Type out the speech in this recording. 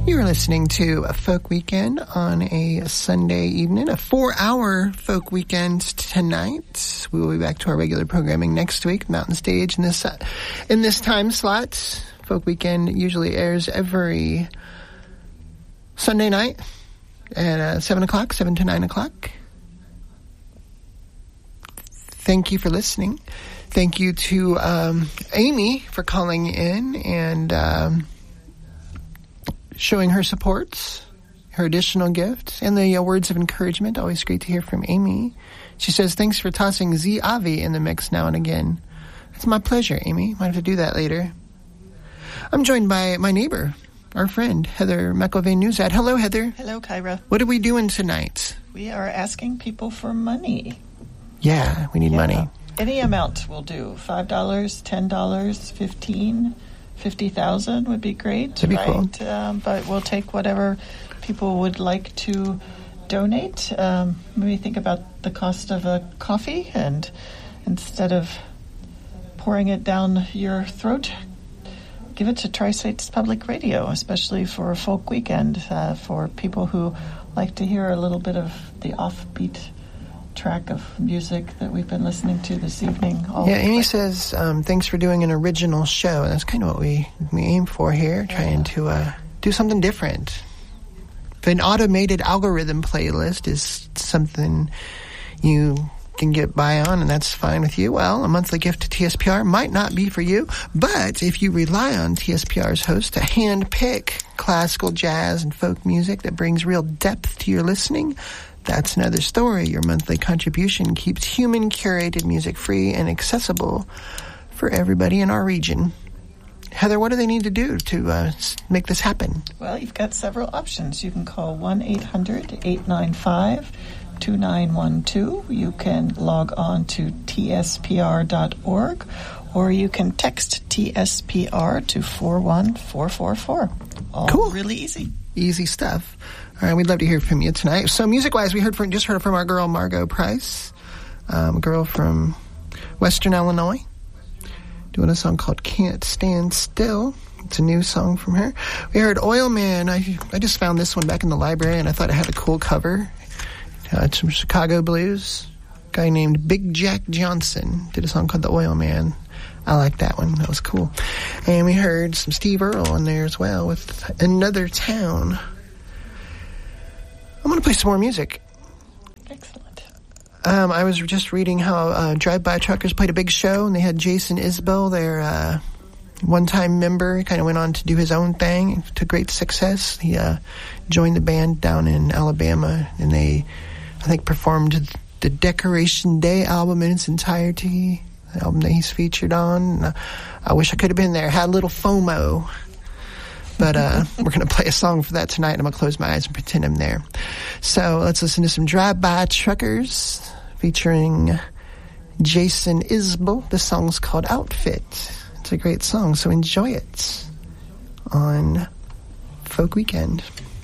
You're listening to a Folk Weekend on a Sunday evening, a 4-hour Folk Weekend tonight. We will be back to our regular programming next week, Mountain Stage, in this time slot. Folk Weekend usually airs every Sunday night at 7 o'clock, 7 to 9 o'clock. Thank you for listening. Thank you to Amy for calling in and showing her support, her additional gifts, and the words of encouragement. Always great to hear from Amy. She says, thanks for tossing Z Avi in the mix now and again. It's my pleasure, Amy. Might have to do that later. I'm joined by my neighbor, our friend, Heather McElvain-Newsad. Hello, Heather. Hello, Kyra. What are we doing tonight? We are asking people for money. Yeah, we need money. Any amount will do. $5, $10, $15, $50,000 would be great. That'd be cool. But we'll take whatever people would like to donate. Maybe think about the cost of a coffee, and instead of pouring it down your throat, give it to Tri-States Public Radio, especially for a folk weekend, for people who like to hear a little bit of the offbeat track of music that we've been listening to this evening. Amy says, thanks for doing an original show. And that's kind of what we aim for here, trying to do something different. An automated algorithm playlist is something you can get by on, and that's fine with you. Well, a monthly gift to TSPR might not be for you, but if you rely on TSPR's host to hand-pick classical, jazz, and folk music that brings real depth to your listening, that's another story. Your monthly contribution keeps human-curated music free and accessible for everybody in our region. Heather, what do they need to do to make this happen? Well, you've got several options. You can call 1-800-895-2912. You can log on to tspr.org, or you can text TSPR to 41444. All cool. Really easy. Easy stuff. All right, we'd love to hear from you tonight. So music-wise, we just heard from our girl Margot Price, a girl from Western Illinois, doing a song called Can't Stand Still. It's a new song from her. We heard Oil Man. I just found this one back in the library, and I thought it had a cool cover. It's from Chicago Blues. A guy named Big Jack Johnson did a song called The Oil Man. I like that one. That was cool. And we heard some Steve Earle in there as well with Another Town. I'm going to play some more music. Excellent. I was just reading how Drive-By Truckers played a big show, and they had Jason Isbell, their one-time member, kind of went on to do his own thing to great success. He joined the band down in Alabama, and they, I think, performed the Decoration Day album in its entirety, the album that he's featured on. I wish I could have been there. Had a little FOMO. But we're going to play a song for that tonight, and I'm going to close my eyes and pretend I'm there. So let's listen to some Drive-By Truckers featuring Jason Isbell. The song's called Outfit. It's a great song, so enjoy it on Folk Weekend.